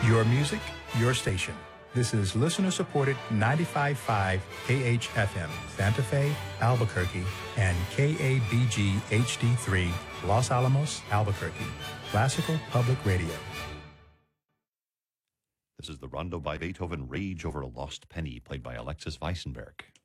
Your music, your station. This is listener-supported 95.5 KHFM, Santa Fe, Albuquerque, and KABG HD3, Los Alamos, Albuquerque. Classical Public Radio. This is the Rondo by Beethoven, Rage Over a Lost Penny, played by Alexis Weissenberg.